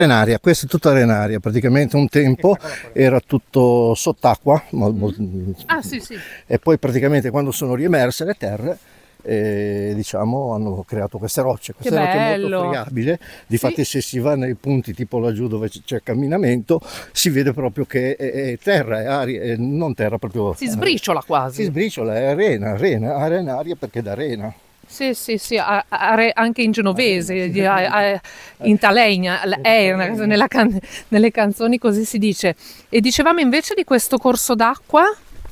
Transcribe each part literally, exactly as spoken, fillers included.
Arenaria, questa è tutta arenaria, praticamente un tempo era tutto sott'acqua, mol- mol- Ah, sì, sì. e poi praticamente quando sono riemerse le terre, eh, diciamo, hanno creato queste rocce. Questa roccia è molto bello. friabile, Sì. difatti se si va nei punti tipo laggiù dove c- c'è camminamento, si vede proprio che è, è terra, è aria, è non terra proprio. Si sbriciola Si quasi. sbriciola, è arena, arena, arenaria perché d'arena. Sì, sì, sì, a- a- anche in genovese, Arena, sì. di- a- a- in talegna, l- è una cosa- nella can- nelle canzoni così si dice. E dicevamo invece di questo corso d'acqua?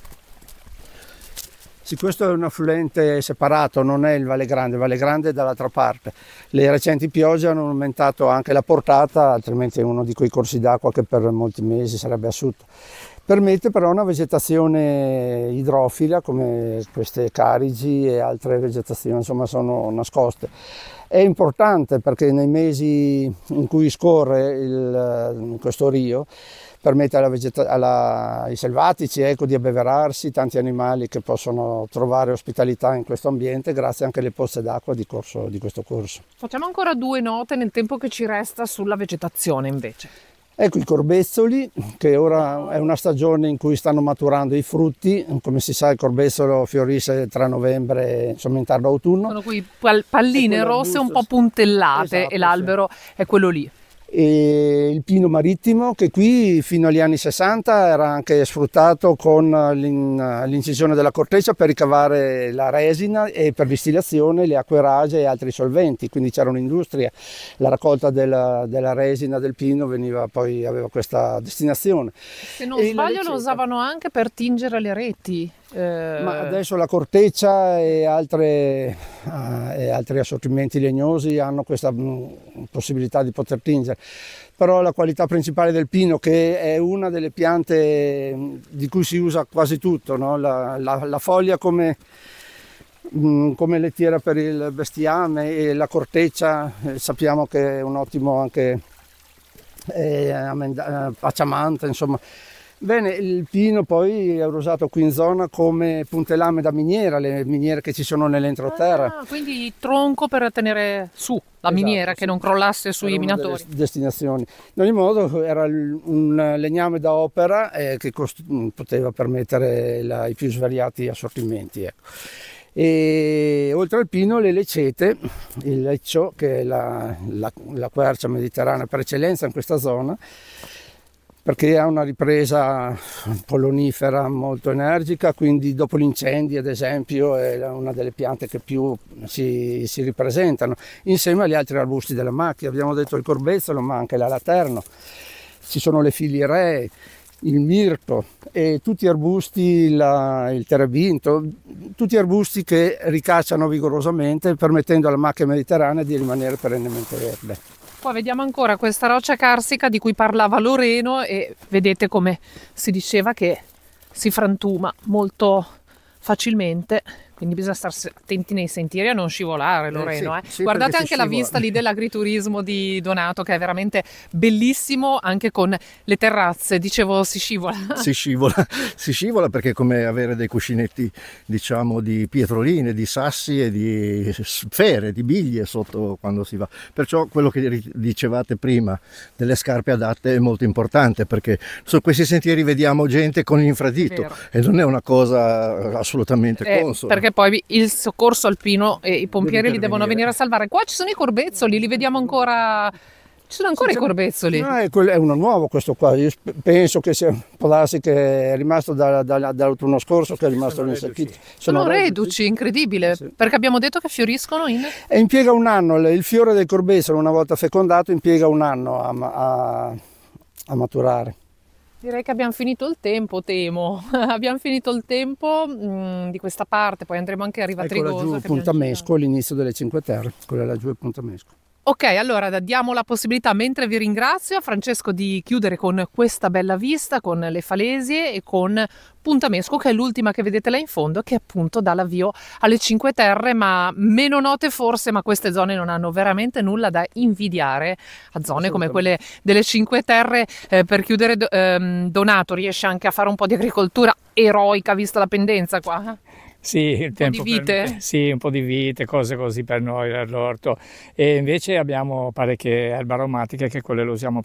Sì, questo è un affluente separato, non è il Valle Grande, il Valle Grande è dall'altra parte. Le recenti piogge hanno aumentato anche la portata, altrimenti è uno di quei corsi d'acqua che per molti mesi sarebbe asciutto. Permette però una vegetazione idrofila come queste carigi e altre vegetazioni, insomma sono nascoste. È importante perché nei mesi in cui scorre il, questo rio permette alla vegeta- alla, ai selvatici ecco, di abbeverarsi, tanti animali che possono trovare ospitalità in questo ambiente grazie anche alle pozze d'acqua di, corso, di questo corso. Facciamo ancora due note nel tempo che ci resta sulla vegetazione invece. Ecco i corbezzoli, che ora è una stagione in cui stanno maturando i frutti. Come si sa il corbezzolo fiorisce tra novembre e insomma in tardo autunno. Sono quei pal- palline È rosse un po' quell'arbusto, puntellate esatto, e l'albero è quello lì. E il pino marittimo che qui fino agli anni sessanta era anche sfruttato con l'in- l'incisione della corteccia per ricavare la resina e per distillazione le acque rase e altri solventi, quindi c'era un'industria, la raccolta della, della resina del pino veniva poi, aveva questa destinazione. Se non E la sbaglio lo leceta. usavano anche per tingere le reti. Eh, Ma adesso la corteccia e, altre, eh, e altri assortimenti legnosi hanno questa mh, possibilità di poter tingere, però la qualità principale del pino, che è una delle piante mh, di cui si usa quasi tutto, no? la, la, la foglia come, mh, come lettiera per il bestiame e la corteccia eh, sappiamo che è un ottimo anche eh, amenda- eh, pacciamante, insomma. Bene, il pino poi è usato qui in zona come puntellame da miniera, le miniere che ci sono nell'entroterra. ah, quindi tronco per tenere su la Esatto, miniera, che sì. non crollasse sui Era una minatori. delle destinazioni. In ogni modo era il- un legname da opera eh, che cost- poteva permettere la- i più svariati assortimenti. Ecco. E oltre al pino le lecete, il leccio che è la, la, la quercia mediterranea per eccellenza in questa zona, perché ha una ripresa pollonifera molto energica, quindi dopo gli incendi ad esempio è una delle piante che più si, si ripresentano, insieme agli altri arbusti della macchia. Abbiamo detto il corbezzolo, ma anche la laterno, ci sono le filiree, il mirto e tutti arbusti, la, il terebinto, tutti arbusti che ricacciano vigorosamente permettendo alla macchia mediterranea di rimanere perennemente verde. Qua vediamo ancora questa roccia carsica di cui parlava Loreno e vedete come si diceva che si frantuma molto facilmente, quindi bisogna stare attenti nei sentieri a non scivolare, Loreno. Eh eh. sì, sì, Guardate perché anche si la scivola. vista lì dell'agriturismo di Donato, che è veramente bellissimo, anche con le terrazze. Dicevo, si scivola. Si scivola, si scivola perché è come avere dei cuscinetti, diciamo, di pietroline, di sassi e di sfere, di biglie sotto quando si va. Perciò quello che ri- dicevate prima delle scarpe adatte è molto importante, perché su questi sentieri vediamo gente con l'infradito Vero. e non è una cosa assolutamente Eh, consona. perché poi il soccorso alpino e i pompieri Deve li devono intervenire. venire a salvare. Qua ci sono i corbezzoli, li vediamo ancora. Ci sono ancora Sì, i c'è- corbezzoli. No, è, quello- è uno nuovo questo qua, io sp- penso che sia, può darsi che è rimasto da- da- dall'autunno scorso, che è rimasto l'insecchito. Sono reduci, incredibile, Sì. perché abbiamo detto che fioriscono in. E impiega un anno, il il fiore del corbezzolo una volta fecondato impiega un anno a, ma- a- a maturare. Direi che abbiamo finito il tempo, temo. Abbiamo finito il tempo mh, di questa parte, poi andremo anche a Ecco Rivatrigoso. laggiù che abbiamo Puntamesco, l'inizio delle Cinque Terre, quella laggiù è Puntamesco. Ok, allora diamo la possibilità, mentre vi ringrazio, a Francesco di chiudere con questa bella vista, con le falesie e con Puntamesco, che è l'ultima che vedete là in fondo, che appunto dà l'avvio alle Cinque Terre, ma meno note forse, ma queste zone non hanno veramente nulla da invidiare a zone come quelle delle Cinque Terre. Eh, per chiudere, do- ehm, Donato riesce anche a fare un po' di agricoltura eroica, vista la pendenza qua. Sì, il tempo di vite? permette- sì, un po' di vite, cose così per noi all'orto. E invece abbiamo parecchie erbe aromatiche che quelle le usiamo